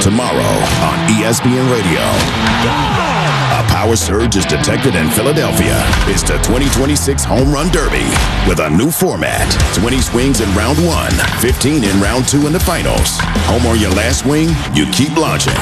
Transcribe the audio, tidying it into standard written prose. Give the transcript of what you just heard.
tomorrow on ESPN Radio. A power surge is detected in Philadelphia. It's the 2026 Home Run Derby with a new format. 20 swings in round 1, 15 in round 2 in the finals. Home or your last swing, you keep launching.